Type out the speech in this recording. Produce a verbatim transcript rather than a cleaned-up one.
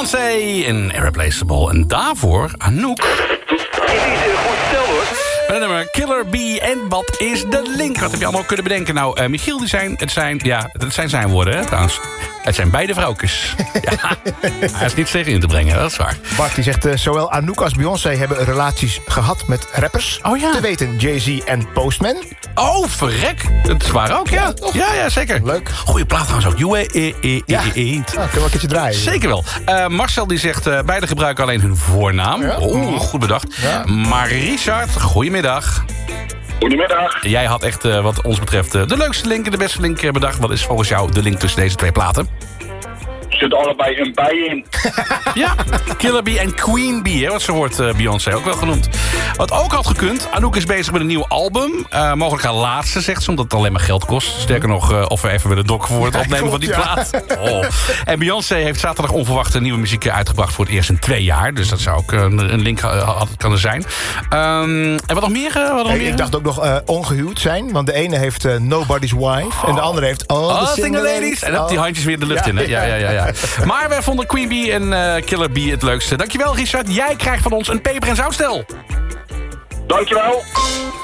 Beyoncé in Irreplaceable. En daarvoor Anouk. Dit is een goed stel, hoor. Met het nummer Killer B. En wat is de link? Wat heb je allemaal kunnen bedenken? Nou, uh, Michiel, die zijn, het zijn, ja, het zijn zijn woorden, hè, trouwens. Het zijn beide vrouwtjes. Ja, hij is niet tegen in te brengen, dat is waar. Bart die zegt, uh, zowel Anouk als Beyoncé hebben relaties gehad met rappers. Oh ja. Te weten Jay-Z en Postman. Oh, verrek. Dat is waar ook, ja. Ja, ja, zeker. Leuk. Goeie plaat trouwens ook. You e, e, Ja, e, e, ja kunnen we een keertje draaien. Zeker wel. Uh, Marcel die zegt, uh, beide gebruiken alleen hun voornaam. Ja. Oeh, goed bedacht. Ja. Maar Richard, goedemiddag. Goedemiddag. Jij had echt, uh, wat ons betreft, uh, de leukste link en de beste link uh, bedacht. Wat is volgens jou de link tussen deze twee platen? Er zit allebei een bij in. Ja, Killer B en Queen B, hè, wat ze wordt uh, Beyoncé ook wel genoemd. Wat ook had gekund, Anouk is bezig met een nieuw album. Uh, mogelijk haar laatste, zegt ze, omdat het alleen maar geld kost. Sterker nog, uh, of we even willen dokken voor het opnemen Ja, van die ja. plaat. Oh. En Beyoncé heeft zaterdag onverwachte nieuwe muziek uitgebracht voor het eerst in twee jaar. Dus dat zou ook uh, een link uh, had kunnen zijn. Um, en wat nog meer? Uh, wat nog Hey, meer? ik dacht ook nog uh, ongehuwd zijn. Want de ene heeft uh, Nobody's Wife. En de andere heeft All Oh, the single ladies. En dan die handjes weer de lucht Ja, in, hè? Ja, ja, ja, ja. Maar wij vonden Queen B en uh, Killer B het leukste. Dankjewel, Richard. Jij krijgt van ons een peper- en zoutstel. Dankjewel.